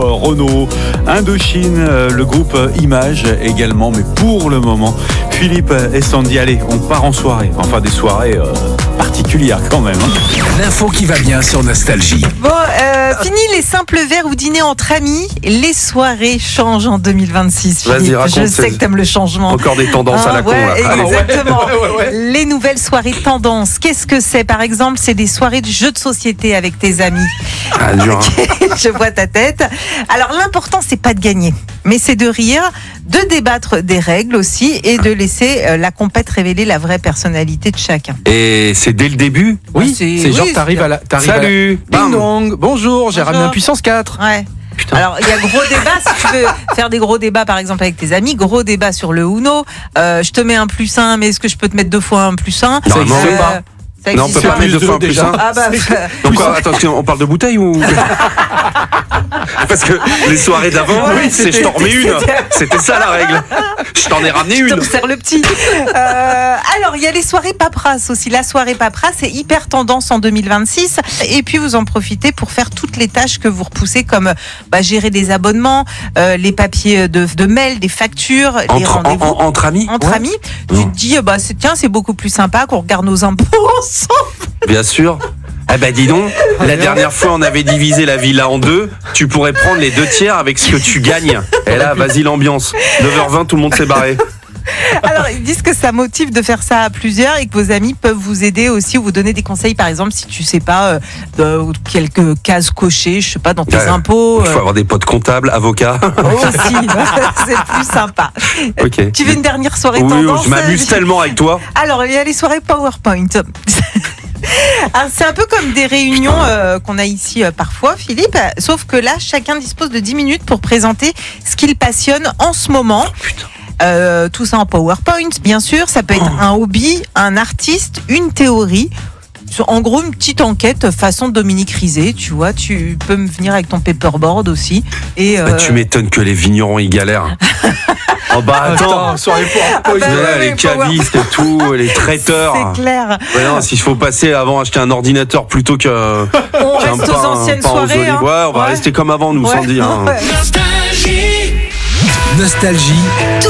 Renault, Indochine, le groupe Image également. Mais pour le moment, Philippe et Sandy, allez, on part en soirée. Enfin, des soirées particulières quand même. L'info qui va bien sur Nostalgie. Bon, fini les simples verres ou dîners entre amis. Les soirées changent en 2026. Vas-y, Philippe. raconte. Je sais que t'aimes le changement. Encore des tendances à la con, là. Allez. Exactement. Les nouvelles soirées tendances. Qu'est-ce que c'est? Par exemple, c'est des soirées de jeux de société avec tes amis. Ah, dur, hein. Je vois ta tête. Alors, l'important, c'est pas de gagner, mais c'est de rire, de débattre des règles aussi et de laisser la compète révéler la vraie personnalité de chacun. Et c'est dès le début? Oui, c'est- c'est genre oui, t'arrives à la... Salut. Ding Bam. dong, bonjour, j'ai ramené un puissance 4. Ouais. Alors, il y a gros débat, si tu veux faire des gros débats, par exemple, avec tes amis, gros débat sur le Uno. Je te mets un +1, mais est-ce que je peux te mettre 2 fois un +1? Ça existe pas. Ça Non, on existe peut pas mettre 2 fois un plus déjà. 1. Ah bah, Donc quoi, attention, on parle de bouteille ou... Parce que les soirées d'avant, Ouais, c'est je t'en remets une. C'était ça la règle. Je t'en ai ramené je une. te resserre le petit. Alors, il y a les soirées paperasse aussi. La soirée paperasse est hyper tendance en 2026. Et puis, vous en profitez pour faire toutes les tâches que vous repoussez, comme gérer des abonnements, les papiers de mail, des factures, les rendez-vous. Entre amis. Entre amis, tu te dis, c'est beaucoup plus sympa qu'on regarde nos impôts ensemble. Bien sûr. Eh ben dis donc, la dernière fois on avait divisé la villa en 2, tu pourrais prendre les 2/3 avec ce que tu gagnes. Et là, vas-y l'ambiance. 9h20, tout le monde s'est barré. Alors, ils disent que ça motive de faire ça à plusieurs et que vos amis peuvent vous aider aussi ou vous donner des conseils, par exemple, si tu sais pas, quelques cases cochées, je sais pas, dans tes impôts. Il faut avoir des potes comptables, avocats. Aussi, c'est plus sympa. Ok. Tu veux une dernière soirée Oui, tendance? je m'amuse tellement avec toi. Alors, il y a les soirées PowerPoint. Alors, c'est un peu comme des réunions qu'on a ici parfois, Philippe, sauf que là, chacun dispose de 10 minutes pour présenter ce qu'il passionne en ce moment. Tout ça en PowerPoint, bien sûr. Ça peut être un hobby, un artiste, une théorie. En gros, une petite enquête façon Dominique Rizet, tu vois. Tu peux me venir avec ton paperboard aussi. Et, Tu m'étonnes que les vignerons y galèrent. Oh bah attends, soirée pour les cavistes et tout, les traiteurs. C'est clair. Ouais, non, s'il faut passer avant acheter un ordinateur plutôt qu'un On reste aux anciennes pain aux soirées. olives. Hein. Ouais, on va rester comme avant, nous, Ouais. Sandy. Hein. Ouais. Nostalgie,